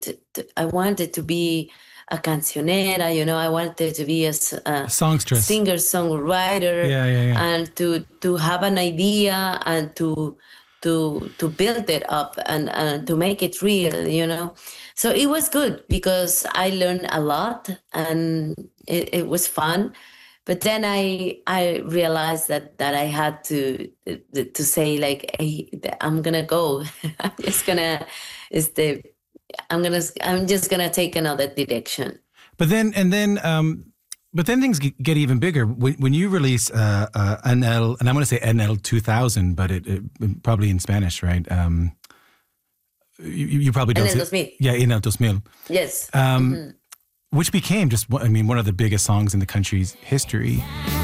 I wanted to be a cancionera, I wanted to be a Songstress. singer songwriter, Yeah. and to have an idea and to build it up and to make it real. So it was good because I learned a lot, and it was fun. But then I realized that I had to say, like, hey, I'm gonna go. I'm just gonna is the I'm just gonna take another direction. But then things get even bigger when you release NL, and I'm going to say NL 2000, but it probably in Spanish, right? You probably don't. NL 2000. Yeah, NL 2000. Yes. Which became just, one of the biggest songs in the country's history.